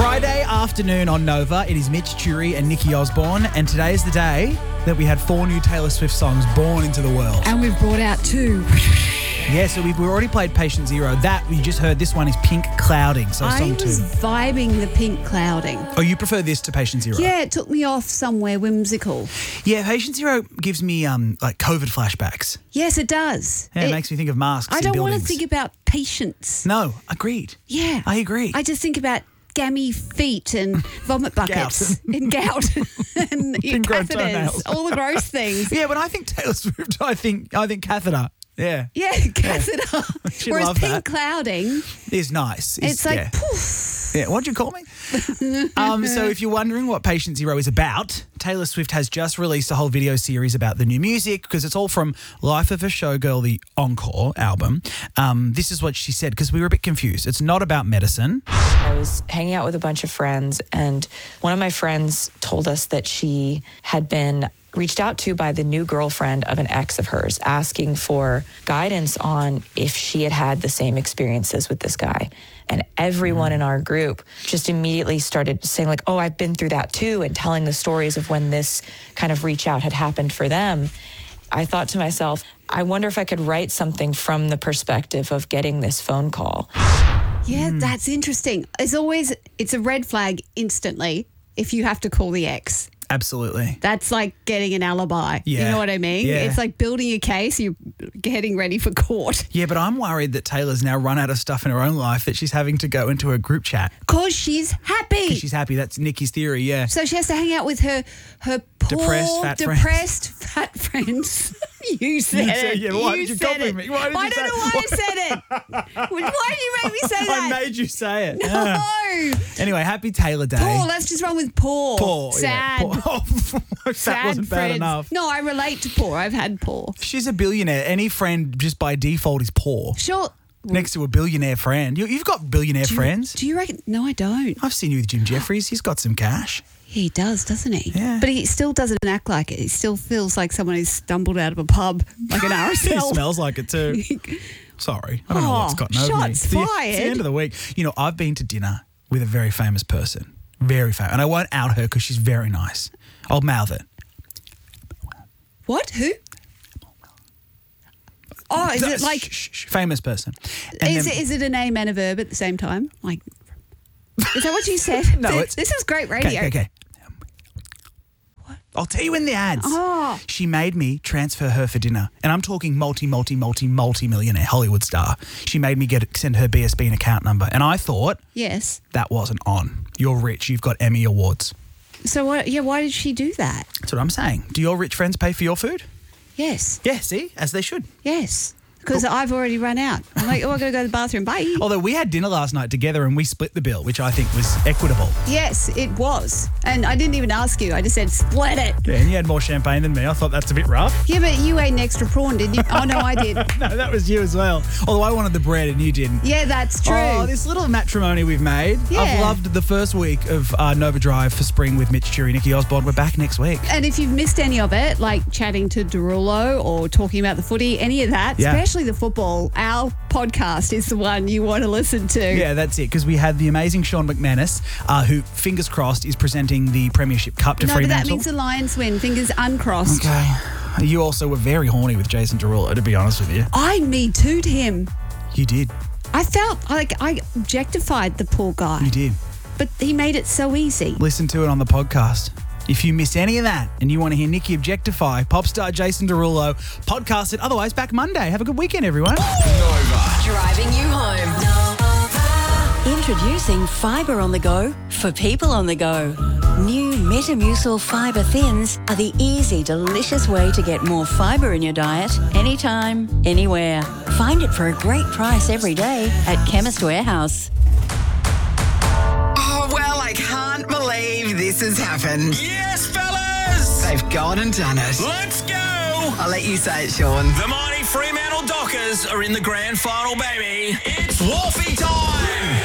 Friday afternoon on Nova. It is Mitch Jury and Nikki Osborne, and today is the day that we had 4 new Taylor Swift songs born into the world. And we've brought out 2. Yeah, so we've already played Patient Zero. That we just heard. This one is Pink Clouding. So I song 2. was vibing the Pink Clouding. Oh, you prefer this to Patient Zero? Yeah, it took me off somewhere whimsical. Yeah, Patient Zero gives me like COVID flashbacks. Yes, it does. Yeah, it makes me think of masks. I don't want to buildings. think about patience. No, agreed. Yeah. I agree. I just think about gammy feet and vomit buckets and gout and Ingrown catheters, toenails. all the gross things. Yeah, when I think Taylor Swift, I think catheter. Yeah. Yeah, catheter. She'd Whereas love Pink that. Clouding, It's nice. it's like yeah. poof. Yeah, what'd you call me? So if you're wondering what Patient Zero is about, Taylor Swift has just released a whole video series about the new music because it's all from Life of a Showgirl, the Encore album. This is what she said because we were a bit confused. It's not about medicine. I was hanging out with a bunch of friends, and one of my friends told us that she had been reached out to by the new girlfriend of an ex of hers, asking for guidance on if she had had the same experiences with this guy. And everyone in our group just immediately started saying like, oh, I've been through that too, and telling the stories of when this kind of reach out had happened for them. I thought to myself, I wonder if I could write something from the perspective of getting this phone call. Yeah, that's interesting. It's a red flag instantly if you have to call the ex. Absolutely. That's like getting an alibi. Yeah. You know what I mean? Yeah. It's like building a case, you're getting ready for court. Yeah, but I'm worried that Taylor's now run out of stuff in her own life that she's having to go into a group chat. Because she's happy. Because she's happy. That's Nikki's theory, yeah. So she has to hang out with her poor, Depressed, fat friends. You said it. Yeah, why did you said copy it. me? Why did I you don't say- know why I said it. Why did you make me say that? I made you say it. No. Yeah. Anyway, happy Taylor Day. Poor, let's just run with poor. Poor, Sad. Yeah. Poor. That Sad wasn't bad friends. enough. No, I relate to poor. I've had poor. She's a billionaire. Any friend just by default is poor. Sure. Next to a billionaire friend. You've got billionaire friends. Do you reckon? No, I don't. I've seen you with Jim Jeffries. He's got some cash. He does, doesn't he? Yeah. But he still doesn't act like it. He still feels like someone who's stumbled out of a pub, like an He RSL. smells like it too. Sorry. I don't know what's gotten over me. shots It's the fired. end of the week. You know, I've been to dinner with a very famous person. Very famous. And I won't out her because she's very nice. I'll mouth it. What? Who? Oh, is it like? Shh, famous person. And then- Is it a name and a verb at the same time? Like, is that what you said? No, it's- This is great radio. Okay. What? I'll tell you in the ads. Oh. She made me transfer her for dinner. And I'm talking multi-millionaire Hollywood star. She made me send her BSB and account number. And I thought Yes. that wasn't on. You're rich. You've got Emmy Awards. So what? Yeah. Why did she do that? That's what I'm saying. Do your rich friends pay for your food? Yes. Yeah, see? As they should. Yes. Because I've already run out. I'm like, oh, I got to go to the bathroom. Bye. Although we had dinner last night together and we split the bill, which I think was equitable. Yes, it was. And I didn't even ask you. I just said, split it. Yeah, and you had more champagne than me. I thought that's a bit rough. Yeah, but you ate an extra prawn, didn't you? Oh, no, I did. No, that was you as well. Although I wanted the bread and you didn't. Yeah, that's true. Oh, this little matrimony we've made. Yeah. I've loved the first week of Nova Drive for spring with Mitch Jury, Nikki Osborne. We're back next week. And if you've missed any of it, like chatting to Derulo or talking about the footy, any of that, Yeah. especially the football, our podcast is the one you want to listen to. Yeah, that's it. Because we had the amazing Sean McManus, who, fingers crossed, is presenting the Premiership Cup to No, but that Fremantle. means the Lions win. Fingers uncrossed. Okay. You also were very horny with Jason Derulo, to be honest with you. I Me Too'd him. You did. I felt like I objectified the poor guy. You did. But he made it so easy. Listen to it on the podcast. If you miss any of that and you want to hear Nikki objectify pop star Jason Derulo, podcast it. Otherwise, back Monday. Have a good weekend, everyone. Driving you home. Introducing Fibre on the Go for people on the go. New Metamucil Fibre Thins are the easy, delicious way to get more fibre in your diet anytime, anywhere. Find it for a great price every day at Chemist Warehouse. Oh, well, I can't believe this has happened. Yes, fellas! They've gone and done it. Let's go! I'll let you say it, Sean. The mighty Fremantle Dockers are in the grand final, baby. It's Wolfie time!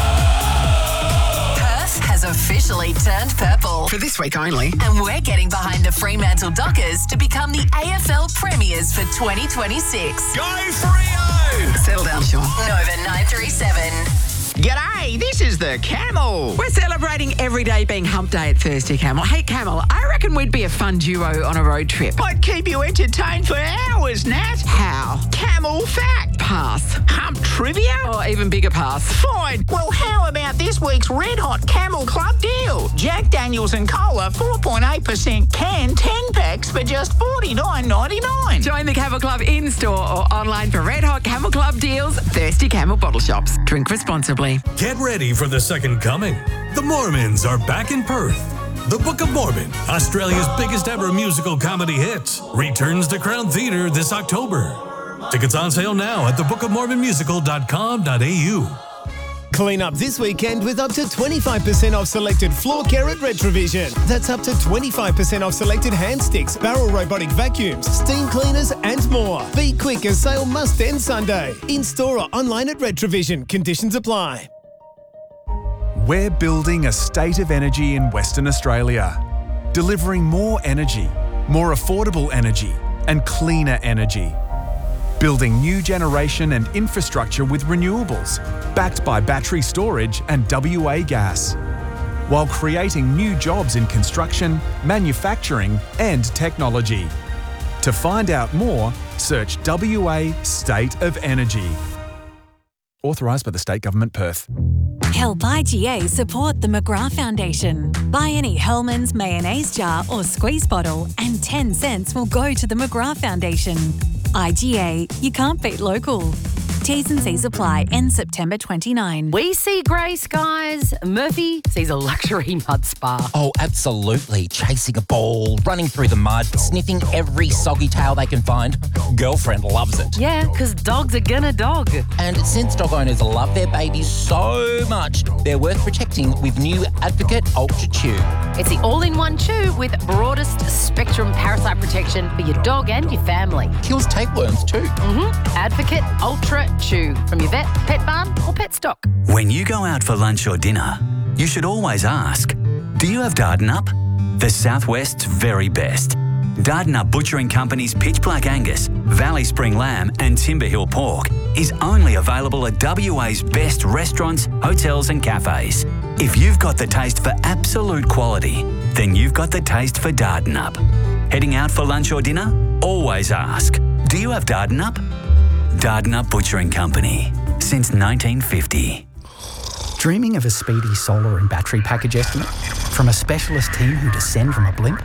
Perth has officially turned purple. For this week only. And we're getting behind the Fremantle Dockers to become the AFL Premiers for 2026. Go Freo! Settle down, Sean. Nova 937. G'day, this is the Camel. We're celebrating every day being hump day at Thirsty Camel. Hey, Camel, I reckon we'd be a fun duo on a road trip. I'd keep you entertained for hours, Nat. How? Camel fact. Pass. Hump trivia? Or even bigger pass. Fine. Well, how about this week's Red Hot Camel Club deal? Jack Daniels and Cola, 4.8% can, 10 packs for just $49.99. Join the Camel Club in-store or online for Red Hot Camel Club deals. Thirsty Camel bottle shops. Drink responsibly. Get ready for the second coming. The Mormons are back in Perth. The Book of Mormon, Australia's biggest ever musical comedy hit, returns to Crown Theatre this October. Tickets on sale now at thebookofmormonmusical.com.au. Clean up this weekend with up to 25% off selected floor care at Retrovision. That's up to 25% off selected hand sticks, barrel robotic vacuums, steam cleaners and more. Be quick as sale must end Sunday. In-store or online at Retrovision. Conditions apply. We're building a state of energy in Western Australia, delivering more energy, more affordable energy and cleaner energy. Building new generation and infrastructure with renewables, backed by battery storage and WA gas, while creating new jobs in construction, manufacturing and technology. To find out more, search WA State of Energy. Authorised by the State Government, Perth. Help IGA support the McGrath Foundation. Buy any Hellmann's mayonnaise jar or squeeze bottle and 10 cents will go to the McGrath Foundation. IGA, you can't beat local. T's and C's apply. End September 29. We see grey skies. Murphy sees a luxury mud spa. Oh, absolutely. Chasing a ball, running through the mud, sniffing every soggy tail they can find. Girlfriend loves it. Yeah, because dogs are gonna dog. And since dog owners love their babies so much, they're worth protecting with new Advocate Ultra Chew. It's the all-in-one chew with broadest spectrum parasite protection for your dog and your family. Kills tapeworms too. Advocate Ultra Chew from your vet, pet barn or pet stock. When you go out for lunch or dinner, you should always ask, do you have Dardanup? The Southwest's very best. Dardanup Butchering Company's Pitch Black Angus, Valley Spring Lamb and Timber Hill Pork is only available at WA's best restaurants, hotels and cafes. If you've got the taste for absolute quality, then you've got the taste for Dardanup. Heading out for lunch or dinner? Always ask, do you have Dardanup? Dardanup Butchering Company, since 1950. Dreaming of a speedy solar and battery package estimate from a specialist team who descend from a blimp?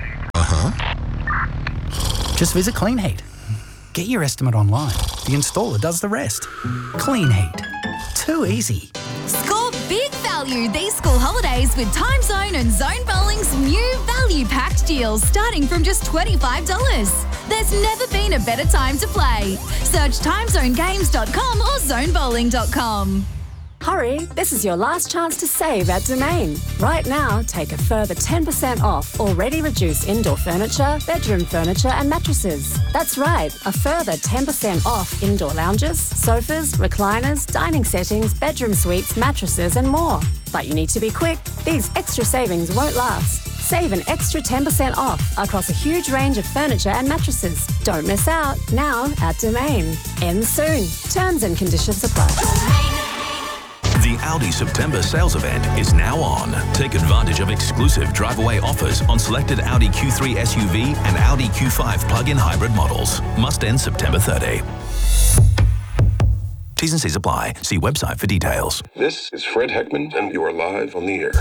Just visit Clean Heat. Get your estimate online. The installer does the rest. Clean Heat. Too easy. Score big value these school holidays with Time Zone and Zone Bowling's new value packed deals starting from just $25. There's never been a better time to play. Search timezonegames.com or zonebowling.com. Hurry, this is your last chance to save at Domain. Right now, take a further 10% off already reduced indoor furniture, bedroom furniture and mattresses. That's right, a further 10% off indoor lounges, sofas, recliners, dining settings, bedroom suites, mattresses and more. But you need to be quick. These extra savings won't last. Save an extra 10% off across a huge range of furniture and mattresses. Don't miss out. Now at Domain. Ends soon. Terms and conditions apply. The Audi September sales event is now on. Take advantage of exclusive drive-away offers on selected Audi Q3 SUV and Audi Q5 plug-in hybrid models. Must end September 30. T's and C's apply. See website for details. This is Fred Heckman, and you are live on the air.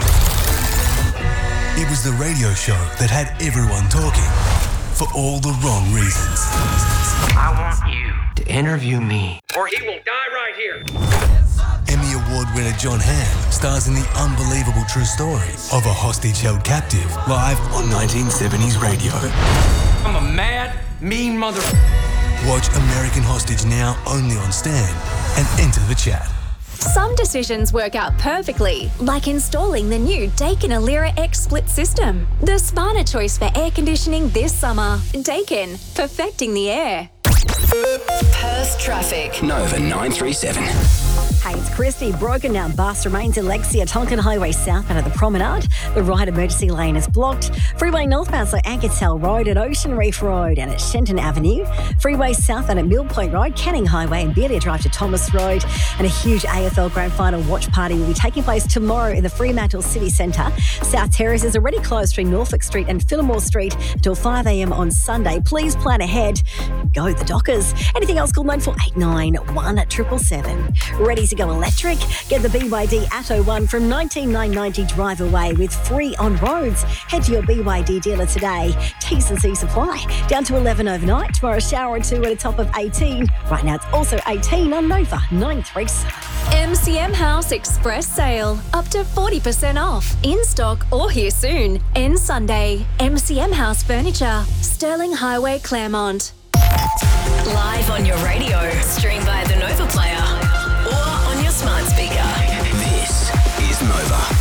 It was the radio show that had everyone talking for all the wrong reasons. I want you to interview me, or he will die right here. Emmy Award winner John Hamm stars in the unbelievable true story of a hostage held captive live on 1970s radio. I'm a mad, mean mother. Watch American Hostage now only on Stan and enter the chat. Some decisions work out perfectly, like installing the new Daikin Alira X split system. The smarter choice for air conditioning this summer. Daikin, perfecting the air. Perth traffic. Nova 937. Hey, it's Christy. Broken down bus remains in Lexia, Tonkin Highway southbound at the Promenade. The right emergency lane is blocked. Freeway northbound, so Ankersell Road at Ocean Reef Road and at Shenton Avenue. Freeway southbound at Mill Point Road, Canning Highway and Beardia Drive to Thomas Road. And a huge AFL Grand Final watch party will be taking place tomorrow in the Fremantle City Centre. South Terrace is already closed between Norfolk Street and Fillmore Street until 5 a.m. on Sunday. Please plan ahead. Go the Dockers. Anything else, call 9489 777. Ready to go electric? Get the BYD Atto 1 from $19,990 drive away with free on roads. Head to your BYD dealer today. T&C Supply. Down to 11 overnight. Tomorrow, shower or two at a top of 18. Right now, it's also 18 on Nova 937. MCM House Express Sale. Up to 40% off. In stock or here soon. End Sunday. MCM House Furniture. Sterling Highway, Claremont. Live on your radio. Stream via the Nova Player. Or on your smart speaker. This is Nova.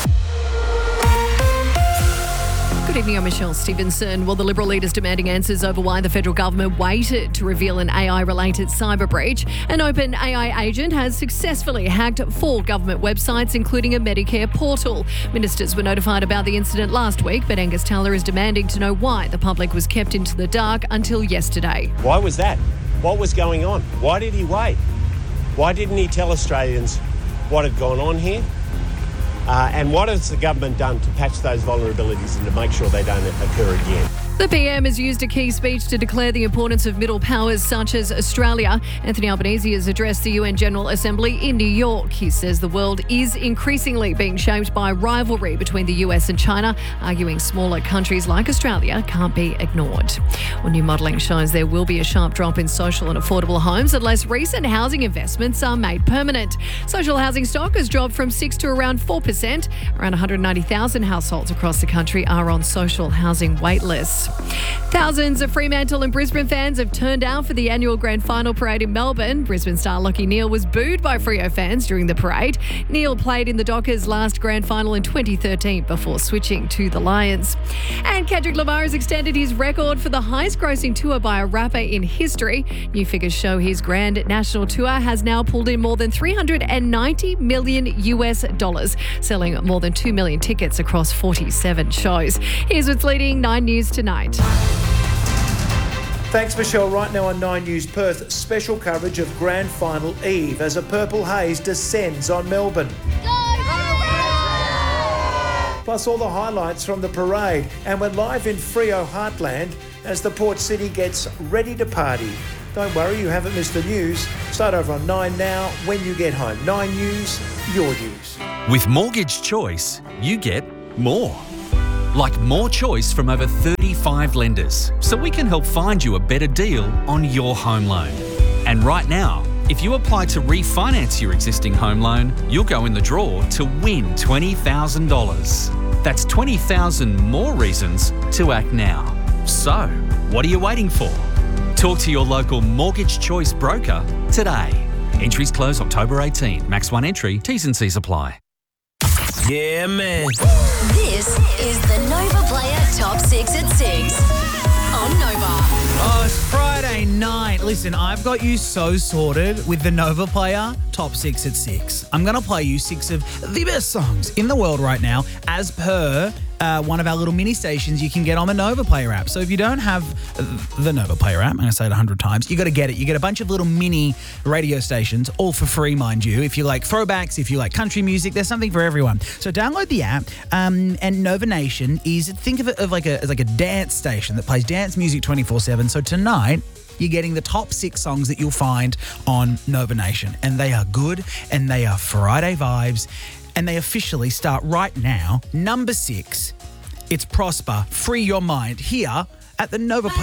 Good evening, I'm Michelle Stevenson. Well, the Liberal leader's demanding answers over why the federal government waited to reveal an AI-related cyber breach. An open AI agent has successfully hacked 4 government websites, including a Medicare portal. Ministers were notified about the incident last week, but Angus Taylor is demanding to know why the public was kept into the dark until yesterday. Why was that? What was going on? Why did he wait? Why didn't he tell Australians what had gone on here? And what has the government done to patch those vulnerabilities and to make sure they don't occur again? The PM has used a key speech to declare the importance of middle powers such as Australia. Anthony Albanese has addressed the UN General Assembly in New York. He says the world is increasingly being shaped by rivalry between the US and China, arguing smaller countries like Australia can't be ignored. Well, new modelling shows there will be a sharp drop in social and affordable homes unless recent housing investments are made permanent. Social housing stock has dropped from 6 to around 4%. Around 190,000 households across the country are on social housing wait lists. Thousands of Fremantle and Brisbane fans have turned out for the annual Grand Final parade in Melbourne. Brisbane star Lachie Neale was booed by Freo fans during the parade. Neale played in the Dockers' last Grand Final in 2013 before switching to the Lions. And Kendrick Lamar has extended his record for the highest grossing tour by a rapper in history. New figures show his grand national tour has now pulled in more than $390 million US, selling more than 2 million tickets across 47 shows. Here's what's leading 9 News tonight. Thanks, Michelle. Right now on 9 News Perth, special coverage of Grand Final Eve as a purple haze descends on Melbourne. Plus all the highlights from the parade. And we're live in Freo Heartland as the Port City gets ready to party. Don't worry, you haven't missed the news. Start over on 9 now when you get home. 9 News, your news. With Mortgage Choice, you get more. Like more choice from over 35 lenders, so we can help find you a better deal on your home loan. And right now, if you apply to refinance your existing home loan, you'll go in the draw to win $20,000. That's 20,000 more reasons to act now. So, what are you waiting for? Talk to your local Mortgage Choice broker today. Entries close October 18. Max 1 entry. T&Cs apply. Yeah, man. This is the Nova Player Top 6 at 6 on Nova. Oh, it's Friday night. Listen, I've got you so sorted with the Nova Player Top 6 at 6. I'm going to play you 6 of the best songs in the world right now as per one of our little mini stations you can get on the Nova Player app. So if you don't have the Nova Player app, I'm going to say it 100 times, you got to get it. You get a bunch of little mini radio stations, all for free, mind you. If you like throwbacks, if you like country music, there's something for everyone. So download the app, and Nova Nation is, think of it as like a dance station that plays dance music 24/7. So tonight, you're getting the top 6 songs that you'll find on Nova Nation. And they are good, and they are Friday vibes, and they officially start right now. Number 6, it's Prosper, Free Your Mind, here at the Nova Player.